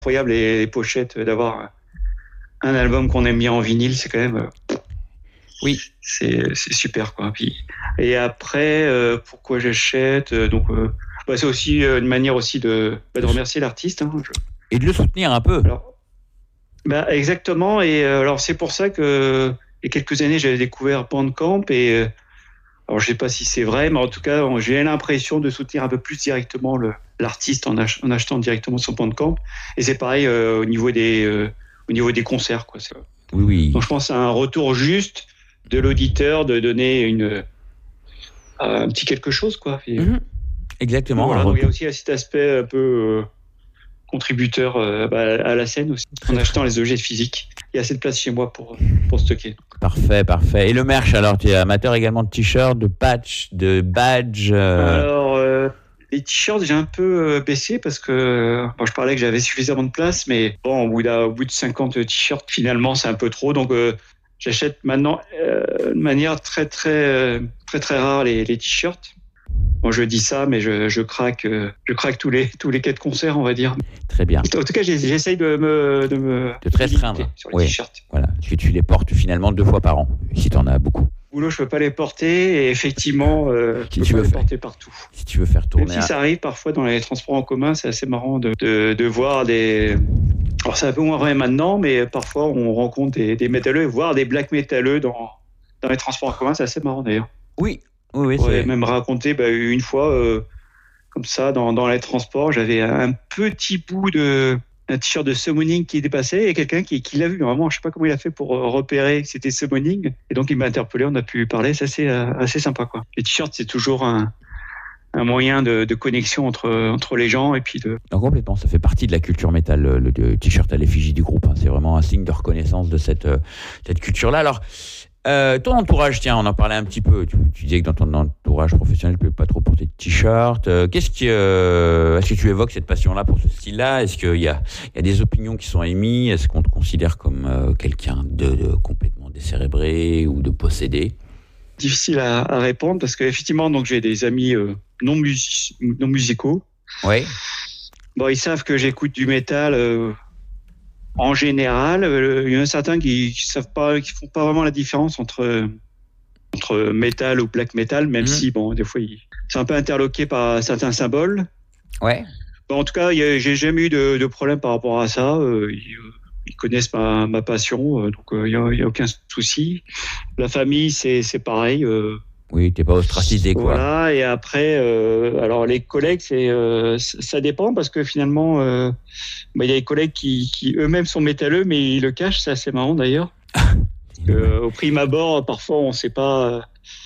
incroyable les pochettes, d'avoir un album qu'on aime bien en vinyle, c'est quand même Oui. c'est super quoi. Puis, et après pourquoi j'achète c'est aussi une manière aussi de remercier l'artiste. Et de le soutenir un peu. Alors, exactement. Et alors c'est pour ça que il y a quelques années j'avais découvert Bandcamp et alors je sais pas si c'est vrai, mais en tout cas j'ai l'impression de soutenir un peu plus directement l'artiste en achetant directement son Bandcamp. Et c'est pareil au niveau des concerts quoi. Oui. Donc je pense à un retour juste de l'auditeur de donner un petit quelque chose quoi. Et, Exactement. Voilà, donc il y a aussi cet aspect un peu contributeur à la scène aussi, en achetant les objets physiques. Il y a assez de place chez moi pour stocker. Parfait. Et le merch, alors tu es amateur également de t-shirts, de patchs, de badges Alors, les t-shirts, j'ai un peu baissé parce que je parlais que j'avais suffisamment de place, mais bon, au bout de 50 t-shirts, finalement, c'est un peu trop. Donc, j'achète maintenant de manière très, très, très, très rare les t-shirts. Bon, je dis ça, mais je craque tous les 4 concerts, on va dire. Très bien. En tout cas, j'essaye de te restreindre sur les t-shirts. Voilà, que tu les portes finalement 2 fois par an, si tu en as beaucoup. Au boulot, je peux pas les porter, et effectivement, si je peux pas les porter partout. Si tu veux faire tourner. Même si ça arrive parfois dans les transports en commun, c'est assez marrant de voir des. Alors c'est un peu moins vrai maintenant, mais parfois on rencontre des métalleux, voire des black métalleux dans les transports en commun, c'est assez marrant d'ailleurs. Oui. Je pourrais même raconter une fois, comme ça, dans les transports, j'avais un petit bout un t-shirt de Summoning qui dépassait et quelqu'un qui l'a vu. Vraiment, je sais pas comment il a fait pour repérer que c'était Summoning. Et donc il m'a interpellé, on a pu parler, c'est assez sympa quoi. Les t-shirts, c'est toujours un moyen de connexion entre les gens et puis Non, complètement, ça fait partie de la culture métal, le t-shirt à l'effigie du groupe. C'est vraiment un signe de reconnaissance de cette culture-là. Alors, ton entourage, tiens, on en parlait un petit peu. Tu disais que dans ton entourage professionnel, tu ne peux pas trop porter de t-shirt. Est-ce que tu évoques cette passion-là pour ce style-là ? Est-ce qu'il y a des opinions qui sont émises ? Est-ce qu'on te considère comme quelqu'un de complètement décérébré ou de possédé ? Difficile à répondre parce qu'effectivement, donc j'ai des amis non musicaux. Oui. Bon, ils savent que j'écoute du métal. En général, il y en a certains qui savent pas, qui font pas vraiment la différence entre métal ou black metal, même si bon, des fois, c'est un peu interloqué par certains symboles. Ouais. Bon, en tout cas, j'ai jamais eu de problème par rapport à ça. Ils connaissent ma passion, donc il y a aucun souci. La famille, c'est pareil. Oui, t'es pas ostracisé, quoi. Voilà, et après, alors les collègues, ça dépend parce que finalement, il y a des collègues qui eux-mêmes sont métalleux, mais ils le cachent, c'est assez marrant d'ailleurs. Au prime abord, parfois, on sait pas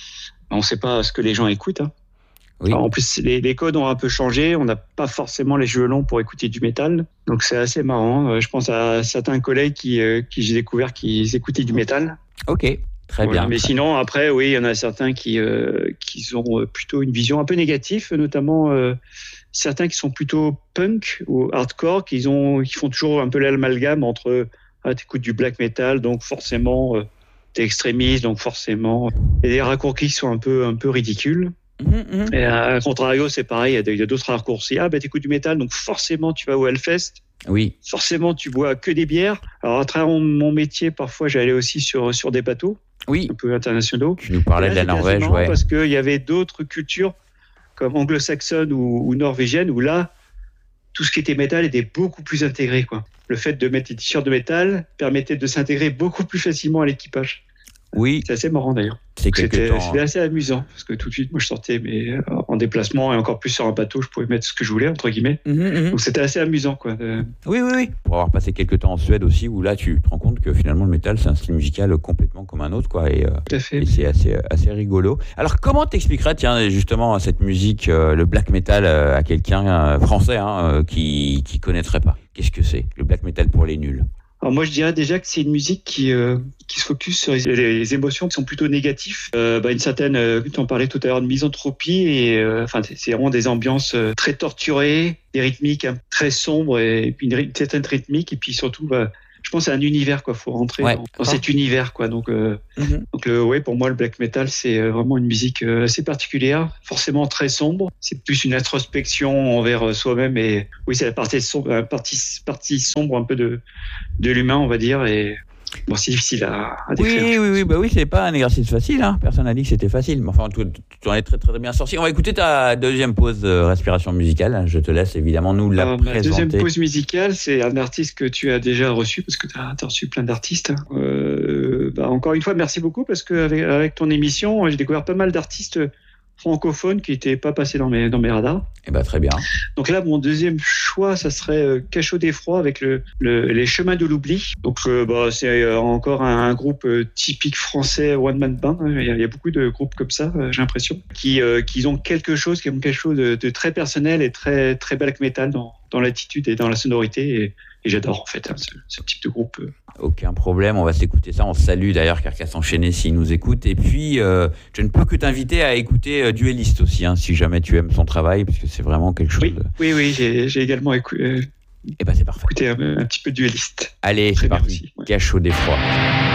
ce que les gens écoutent. Hein. Oui. Alors, en plus, les codes ont un peu changé, on n'a pas forcément les cheveux longs pour écouter du métal, donc c'est assez marrant. Je pense à certains collègues qui j'ai découvert qu'ils écoutaient du métal. Ok. Très bien. Mais sinon, après, oui, il y en a certains qui ont plutôt une vision un peu négative, notamment certains qui sont plutôt punk ou hardcore, qui font toujours un peu l'amalgame entre t'écoutes du black metal, donc forcément t'es extrémiste, donc forcément il y a des raccourcis qui sont un peu ridicules. Et à contrario, c'est pareil, il y a d'autres raccourcis. T'écoutes du métal, donc forcément tu vas au Hellfest. Oui. Forcément, tu bois que des bières. Alors, à travers mon métier, parfois, j'allais aussi sur des bateaux. Oui. Un peu internationaux. Tu nous parlais de la Norvège, ouais. Parce qu'il y avait d'autres cultures, comme anglo-saxonnes ou norvégiennes, où là, tout ce qui était métal était beaucoup plus intégré, quoi. Le fait de mettre des t-shirts de métal permettait de s'intégrer beaucoup plus facilement à l'équipage. Oui. C'est assez marrant d'ailleurs. C'était assez amusant parce que tout de suite, moi, je sortais en déplacement et encore plus sur un bateau, je pouvais mettre ce que je voulais entre guillemets. Donc c'était assez amusant, quoi. Oui. Pour avoir passé quelques temps en Suède aussi, où là, tu te rends compte que finalement le métal, c'est un style musical complètement comme un autre, quoi. Et c'est assez rigolo. Alors, comment t'expliquerais, tiens, justement, cette musique, le black metal, à quelqu'un français qui connaîtrait pas ? Qu'est-ce que c'est, le black metal pour les nuls ? Alors moi, je dirais déjà que c'est une musique qui se focus sur les émotions qui sont plutôt négatives. Une certaine, tu en parlais tout à l'heure, de misanthropie et c'est vraiment des ambiances très torturées, des rythmiques très sombres et puis une certaine rythmique et puis surtout, je pense, c'est un univers, quoi. Faut rentrer dans cet univers, quoi. Donc, pour moi, le black metal, c'est vraiment une musique assez particulière, forcément très sombre. C'est plus une introspection envers soi-même, et oui, c'est la partie sombre un peu de l'humain, on va dire, et bon, c'est difficile à décrire. Oui, c'est pas un exercice facile, hein. Personne n'a dit que c'était facile, mais enfin, tu en es très, très bien sorti. On va écouter ta deuxième pause de respiration musicale. Je te laisse évidemment nous la présenter. Ma deuxième pause musicale, c'est un artiste que tu as déjà reçu, parce que tu as reçu plein d'artistes. Encore une fois, merci beaucoup, parce qu'avec ton émission, j'ai découvert pas mal d'artistes francophones qui n'étaient pas passés dans mes radars. Très bien. Donc là, mon deuxième choix, ça serait Cachot d'effroi avec les Chemins de l'oubli. Donc c'est encore un groupe typique français, one man band. Il y a beaucoup de groupes comme ça, j'ai l'impression, qui ont quelque chose de très personnel et très très black metal dans l'attitude et dans la sonorité. Et j'adore en fait ce type de groupe. Aucun problème, on va s'écouter ça. On salue d'ailleurs Carcasse Enchaînée s'il nous écoute. Et puis, je ne peux que t'inviter à écouter Dueliste aussi, hein, si jamais tu aimes son travail, parce que c'est vraiment quelque chose. Oui, j'ai également écouté. C'est parfait. Écoutez un petit peu Dueliste. Allez, c'est parti. Cachot d'effroi.